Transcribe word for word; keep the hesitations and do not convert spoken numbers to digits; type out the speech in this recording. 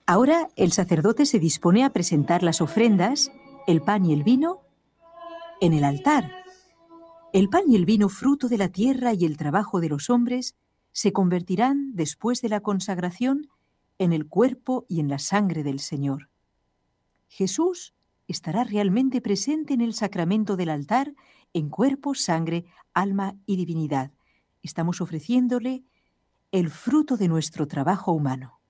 Ahora el sacerdote se dispone a presentar las ofrendas, el pan y el vino, en el altar. El pan y el vino, fruto de la tierra y el trabajo de los hombres, se convertirán, después de la consagración, en el cuerpo y en la sangre del Señor. Jesús estará realmente presente en el sacramento del altar, en cuerpo, sangre, alma y divinidad. Estamos ofreciéndole el fruto de nuestro trabajo humano.